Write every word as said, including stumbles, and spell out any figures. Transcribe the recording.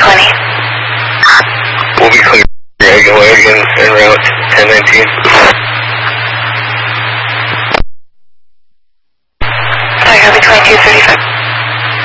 twenty. We'll be clear Dragon Wagon en route ten nineteen. Sorry, copy twenty-two thirty-five.